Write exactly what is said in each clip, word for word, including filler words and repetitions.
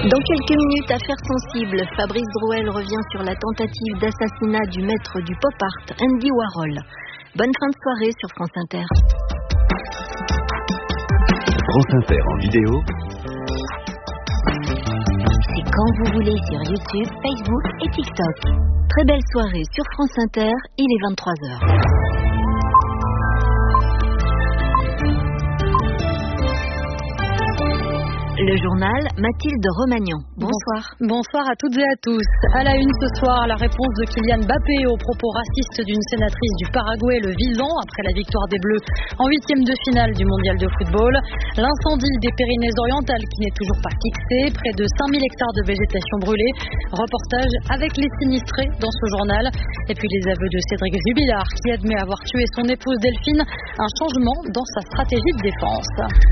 Dans quelques minutes, affaire sensible, Fabrice Drouel revient sur la tentative d'assassinat du maître du pop art, Andy Warhol. Bonne fin de soirée sur France Inter. France Inter en vidéo. C'est quand vous voulez sur YouTube, Facebook et TikTok. Très belle soirée sur France Inter, il est vingt-trois heures. Le journal, Mathilde Romagnan. Bonsoir. Bonsoir à toutes et à tous. À la une ce soir, la réponse de Kylian Mbappé aux propos racistes d'une sénatrice du Paraguay le visant après la victoire des Bleus en huitième de finale du mondial de football. L'incendie des Pyrénées-Orientales qui n'est toujours pas fixé. Près de cinq mille hectares de végétation brûlée. Reportage avec les sinistrés dans ce journal. Et puis les aveux de Cédric Jubilard qui admet avoir tué son épouse Delphine. Un changement dans sa stratégie de défense.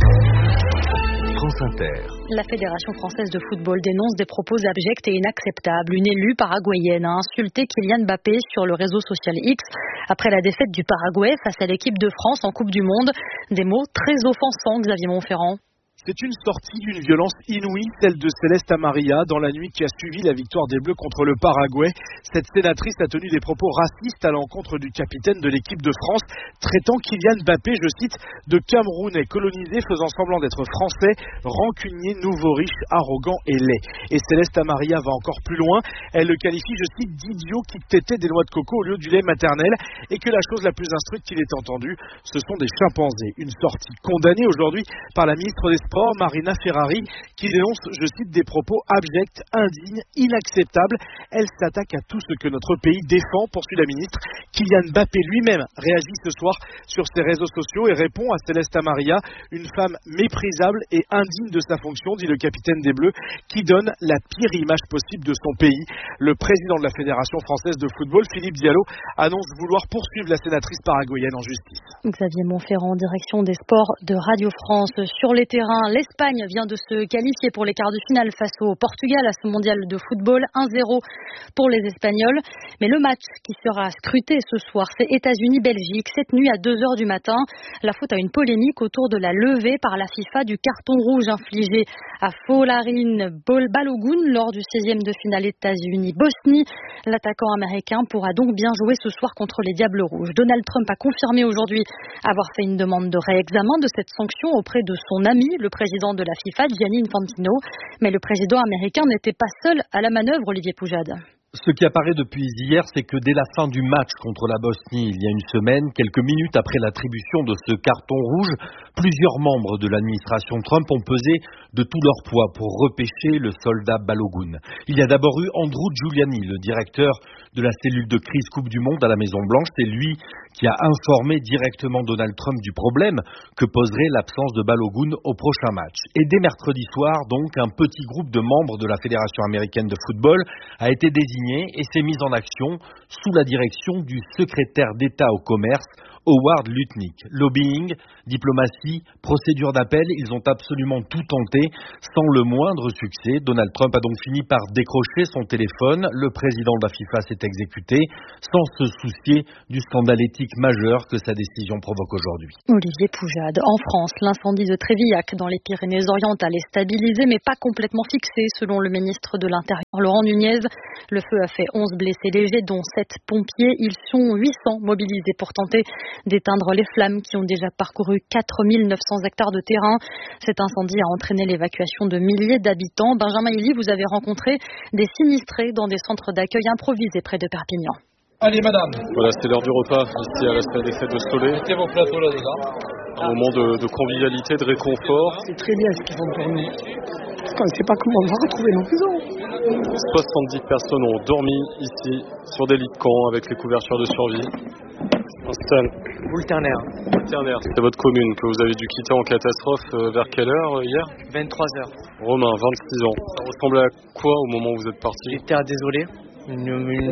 France Inter. La Fédération française de football dénonce des propos abjects et inacceptables. Une élue paraguayenne a insulté Kylian Mbappé sur le réseau social X après la défaite du Paraguay face à l'équipe de France en Coupe du Monde. Des mots très offensants, Xavier Montferrand. C'est une sortie d'une violence inouïe, celle de Céleste Amaria, dans la nuit qui a suivi la victoire des Bleus contre le Paraguay. Cette sénatrice a tenu des propos racistes à l'encontre du capitaine de l'équipe de France, traitant Kylian Mbappé, je cite, de Camerounais colonisé, faisant semblant d'être français, rancunier, nouveau riche, arrogant et laid. Et Céleste Amaria va encore plus loin. Elle le qualifie, je cite, d'idiot qui tétait des noix de coco au lieu du lait maternel, et que la chose la plus instruite qu'il ait entendue, ce sont des chimpanzés. Une sortie condamnée aujourd'hui par la ministre des Sports, Marina Ferrari, qui dénonce, je cite, des propos abjects, indignes, inacceptables. Elle s'attaque à tout ce que notre pays défend, poursuit la ministre. Kylian Mbappé lui-même réagit ce soir sur ses réseaux sociaux et répond à Céleste Amaria, une femme méprisable et indigne de sa fonction, dit le capitaine des Bleus, qui donne la pire image possible de son pays. Le président de la Fédération française de football, Philippe Diallo, annonce vouloir poursuivre la sénatrice paraguayenne en justice. Xavier Montferrand, direction des sports de Radio France. Sur les terrains, l'Espagne vient de se qualifier pour les quarts de finale face au Portugal à ce mondial de football. un zéro pour les Espagnols. Mais le match qui sera scruté ce soir, c'est États-Unis-Belgique. Cette nuit à deux heures du matin, la faute à une polémique autour de la levée par la FIFA du carton rouge infligé à Folarin Balogun lors du seizième de finale États-Unis-Bosnie. L'attaquant américain pourra donc bien jouer ce soir contre les Diables Rouges. Donald Trump a confirmé aujourd'hui avoir fait une demande de réexamen de cette sanction auprès de son ami, le président de la FIFA, Gianni Infantino. Mais le président américain n'était pas seul à la manœuvre, Olivier Poujade. Ce qui apparaît depuis hier, c'est que dès la fin du match contre la Bosnie, il y a une semaine, quelques minutes après l'attribution de ce carton rouge, plusieurs membres de l'administration Trump ont pesé de tout leur poids pour repêcher le soldat Balogun. Il y a d'abord eu Andrew Giuliani, le directeur de la cellule de crise Coupe du Monde à la Maison-Blanche. C'est lui qui a informé directement Donald Trump du problème que poserait l'absence de Balogun au prochain match. Et dès mercredi soir, donc, un petit groupe de membres de la Fédération américaine de football a été désigné et s'est mise en action sous la direction du secrétaire d'État au commerce, Howard Lutnick. Lobbying, diplomatie, procédure d'appel, ils ont absolument tout tenté sans le moindre succès. Donald Trump a donc fini par décrocher son téléphone. Le président de la FIFA s'est exécuté sans se soucier du scandale éthique majeur que sa décision provoque aujourd'hui. Olivier Poujade. En France, l'incendie de Trévillac dans les Pyrénées-Orientales est stabilisé mais pas complètement fixé selon le ministre de l'Intérieur Laurent Nunez. Le feu a fait onze blessés légers dont sept pompiers. Ils sont huit cents mobilisés pour tenter d'éteindre les flammes qui ont déjà parcouru quatre mille neuf cents hectares de terrain. Cet incendie a entraîné l'évacuation de milliers d'habitants. Benjamin Elie, vous avez rencontré des sinistrés dans des centres d'accueil improvisés près de Perpignan. Allez madame. Voilà, c'est l'heure du repas ici à la salle des fêtes de Stolet. Mettez vos plateaux là déjà. Un moment de, de convivialité, de réconfort. C'est très bien ce qu'ils font pour nous. Parce qu'on ne sait pas comment on va retrouver nos maisons. soixante-dix personnes ont dormi ici sur des lits de camp avec les couvertures de survie. Installe. Boulternaire. Boulternaire, c'est votre commune que vous avez dû quitter en catastrophe euh, vers quelle heure euh, hier ? vingt-trois heures. Romain, vingt-six ans. Ça ressemblait à quoi au moment où vous êtes parti ? Une terre désolée, une, une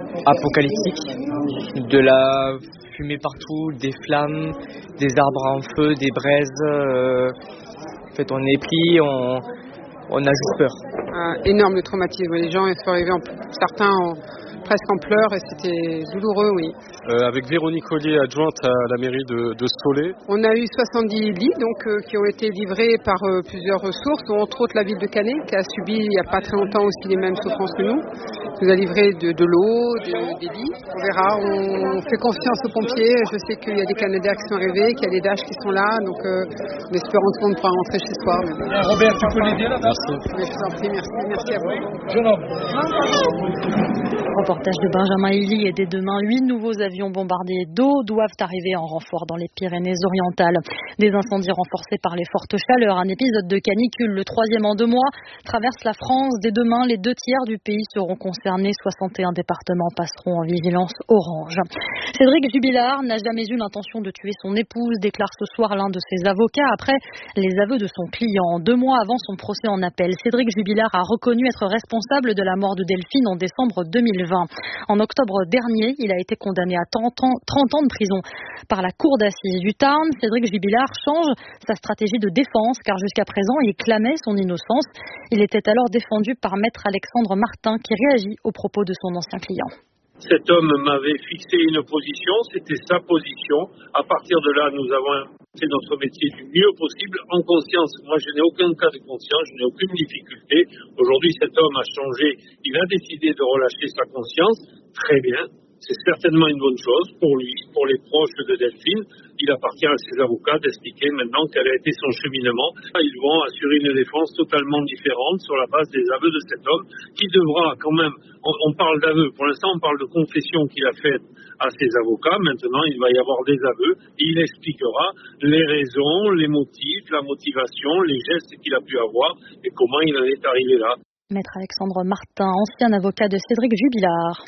apocalyptique, de la fumée partout, des flammes, des arbres en feu, des braises. Euh, en fait, on est pris, on, on a juste peur. Un énorme traumatisme. Les gens sont arrivés, en, certains ont presque en pleurs et c'était douloureux, oui. Euh, avec Véronique Ollier, adjointe à la mairie de, de Solé. On a eu soixante-dix lits donc, euh, qui ont été livrés par euh, plusieurs sources, dont entre autres la ville de Canet, qui a subi il n'y a pas très longtemps aussi les mêmes souffrances que nous. On nous a livré de, de l'eau, de, des lits. On verra, on fait confiance aux pompiers. Je sais qu'il y a des Canadiens qui sont arrivés, qu'il y a des D H qui sont là, donc euh, en espérant que tout le monde pourra rentrer chez soi. Mais... Robert, tu peux l'aider là? Merci. Mais je vous en prie, merci, merci à vous. Jeune homme. Reportage de Benjamin Hilly, et dès demain, huit nouveaux avions bombardés d'eau doivent arriver en renfort dans les Pyrénées-Orientales. Des incendies renforcés par les fortes chaleurs, un épisode de canicule, le troisième en deux mois, traverse la France. Dès demain, les deux tiers du pays seront concernés. soixante et un départements passeront en vigilance orange. Cédric Jubilard n'a jamais eu l'intention de tuer son épouse, déclare ce soir l'un de ses avocats après les aveux de son client. Deux mois avant son procès en appel, Cédric Jubilard a reconnu être responsable de la mort de Delphine en décembre deux mille vingt. En octobre dernier, il a été condamné à trente ans, trente ans de prison par la cour d'assises du Tarn. Cédric Jubilard change sa stratégie de défense car jusqu'à présent, il clamait son innocence. Il était alors défendu par maître Alexandre Martin qui réagit aux propos de son ancien client. Cet homme m'avait fixé une position, c'était sa position. À partir de là, nous avons fait notre métier du mieux possible, en conscience. Moi, je n'ai aucun cas de conscience, je n'ai aucune difficulté. Aujourd'hui, cet homme a changé, il a décidé de relâcher sa conscience. Très bien, c'est certainement une bonne chose pour lui, pour les proches de Delphine. Il appartient à ses avocats d'expliquer maintenant quel a été son cheminement. Ils vont assurer une défense totalement différente sur la base des aveux de cet homme qui devra quand même, on, on parle d'aveux, pour l'instant on parle de confession qu'il a faite à ses avocats. Maintenant il va y avoir des aveux et il expliquera les raisons, les motifs, la motivation, les gestes qu'il a pu avoir et comment il en est arrivé là. Maître Alexandre Martin, ancien avocat de Cédric Jubilard.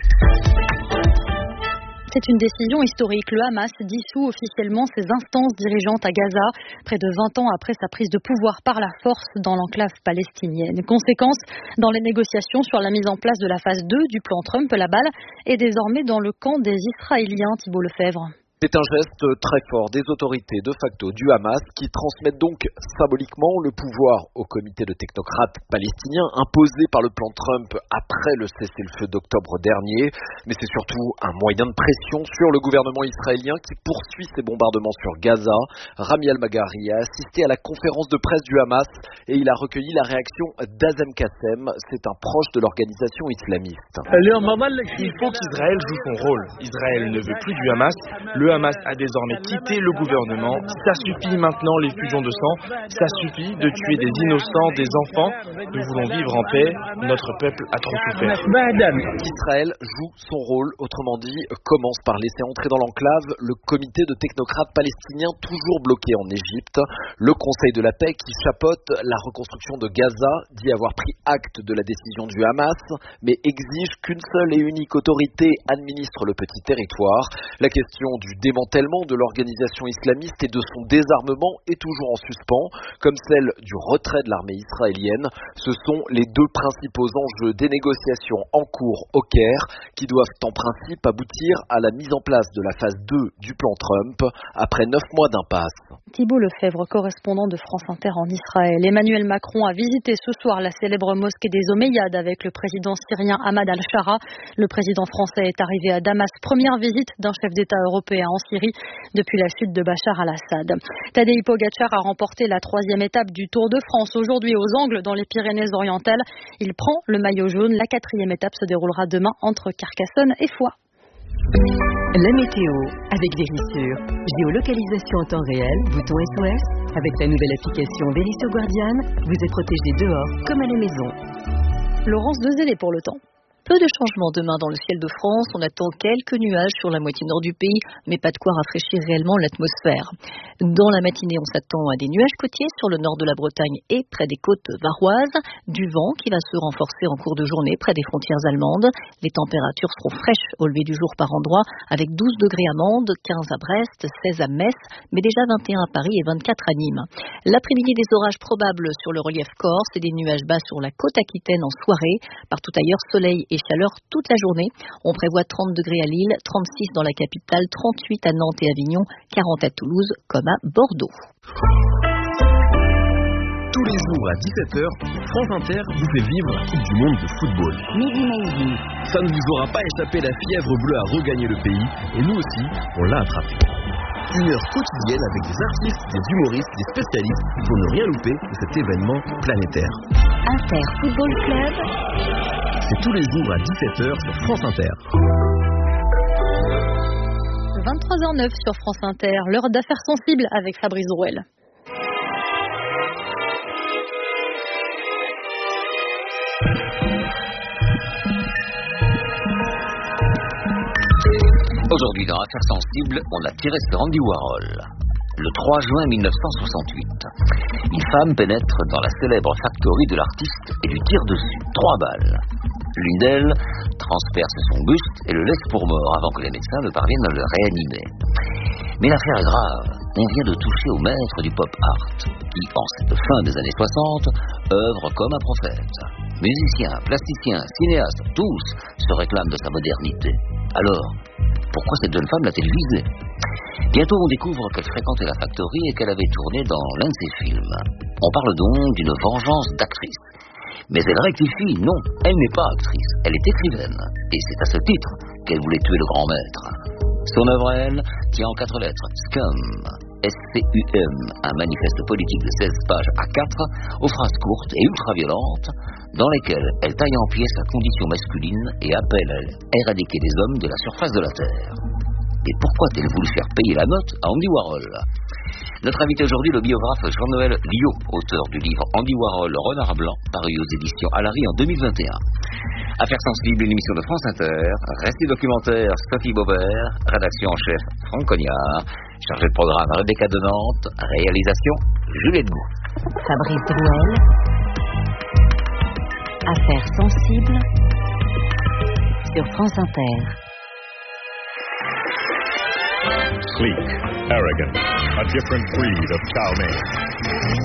C'est une décision historique. Le Hamas dissout officiellement ses instances dirigeantes à Gaza, près de vingt ans après sa prise de pouvoir par la force dans l'enclave palestinienne. Conséquence, dans les négociations sur la mise en place de la phase deux du plan Trump, la balle est désormais dans le camp des Israéliens. Thibault Lefebvre. C'est un geste très fort des autorités de facto du Hamas qui transmettent donc symboliquement le pouvoir au comité de technocrates palestiniens imposé par le plan Trump après le cessez-le-feu d'octobre dernier. Mais c'est surtout un moyen de pression sur le gouvernement israélien qui poursuit ses bombardements sur Gaza. Rami Al-Maghari a assisté à la conférence de presse du Hamas et il a recueilli la réaction d'Azem Kassem. C'est un proche de l'organisation islamiste. Il faut qu'Israël joue son rôle. Israël ne veut plus du Hamas. Le Hamas a désormais quitté le gouvernement. Ça suffit maintenant les fusions de sang. Ça suffit de tuer des innocents, des enfants. Nous voulons vivre en paix. Notre peuple a trop souffert. Israël joue son rôle, autrement dit, commence par laisser entrer dans l'enclave le comité de technocrates palestiniens toujours bloqué en Égypte. Le Conseil de la paix qui chapeaute la reconstruction de Gaza dit avoir pris acte de la décision du Hamas, mais exige qu'une seule et unique autorité administre le petit territoire. La question du démantèlement de l'organisation islamiste et de son désarmement est toujours en suspens, comme celle du retrait de l'armée israélienne. Ce sont les deux principaux enjeux des négociations en cours au Caire, qui doivent en principe aboutir à la mise en place de la phase deux du plan Trump, après neuf mois d'impasse. Thibault Lefebvre, correspondant de France Inter en Israël. Emmanuel Macron a visité ce soir la célèbre mosquée des Omeyyades avec le président syrien Ahmad al-Shara. Le président français est arrivé à Damas, première visite d'un chef d'État européen en Syrie depuis la chute de Bachar al-Assad. Tadej Pogačar a remporté la troisième étape du Tour de France aujourd'hui aux Angles dans les Pyrénées-Orientales. Il prend le maillot jaune. La quatrième étape se déroulera demain entre Carcassonne et Foix. La météo avec Vérissure. Géolocalisation en temps réel, bouton S O S. Avec la nouvelle application Vérissure Guardian, vous êtes protégé dehors comme à la maison. Laurence Dezellé pour le temps. Peu de changements demain dans le ciel de France. On attend quelques nuages sur la moitié nord du pays, mais pas de quoi rafraîchir réellement l'atmosphère. Dans la matinée, on s'attend à des nuages côtiers sur le nord de la Bretagne et près des côtes varoises. Du vent qui va se renforcer en cours de journée près des frontières allemandes. Les températures seront fraîches au lever du jour par endroit, avec douze degrés à Mende, quinze à Brest, seize à Metz, mais déjà vingt et un à Paris et vingt-quatre à Nîmes. L'après-midi, des orages probables sur le relief corse et des nuages bas sur la côte aquitaine en soirée. Partout ailleurs, soleil et chaleur toute la journée. On prévoit trente degrés à Lille, trente-six dans la capitale, trente-huit à Nantes et Avignon, quarante à Toulouse comme à Bordeaux. Tous les jours à dix-sept heures, France Inter vous fait vivre la Coupe du Monde de football. Midi Midi. Ça ne vous aura pas échappé, la fièvre bleue a regagné le pays et nous aussi, on l'a attrapé. Une heure quotidienne avec des artistes, des humoristes, des spécialistes pour ne rien louper de cet événement planétaire. Inter Football Club. C'est tous les jours à dix-sept heures sur France Inter. vingt-trois heures neuf sur France Inter, l'heure d'affaires sensibles avec Fabrice Drouel. Aujourd'hui, dans Affaires sensibles, on a tiré sur Andy Warhol. Le trois juin mille neuf cent soixante-huit, une femme pénètre dans la célèbre factory de l'artiste et lui tire dessus, trois balles. L'une d'elles transperce son buste et le laisse pour mort avant que les médecins ne parviennent à le réanimer. Mais l'affaire est grave. On vient de toucher au maître du pop art, qui, en cette fin des années soixante, œuvre comme un prophète. Musiciens, plasticiens, cinéastes, tous se réclament de sa modernité. Alors, pourquoi cette jeune femme l'a-t-elle visée ? Bientôt, on découvre qu'elle fréquentait la factory et qu'elle avait tourné dans l'un de ses films. On parle donc d'une vengeance d'actrice. Mais elle rectifie, non, elle n'est pas actrice, elle est écrivaine. Et c'est à ce titre qu'elle voulait tuer le grand maître. Son œuvre, elle, tient en quatre lettres, Scum, S C U M, un manifeste politique de seize pages à quatre, aux phrases courtes et ultra-violentes, dans lesquelles elle taille en pièces la condition masculine et appelle à éradiquer les hommes de la surface de la Terre. Et pourquoi a-t-elle voulu faire payer la note à Andy Warhol ? Notre invité aujourd'hui, le biographe Jean-Noël Liot, auteur du livre Andy Warhol, Renard Blanc, paru aux éditions Alary en deux mille vingt et un. Affaires sensibles, une émission de France Inter, récit documentaire Sophie Beauvert, rédaction en chef Franck Cognard, chargé de programme Rebecca de Nantes, réalisation Juliette Gou. Fabrice Drouel. Affaires sensibles sur France Inter. Sleek, arrogant, a different breed of cow man.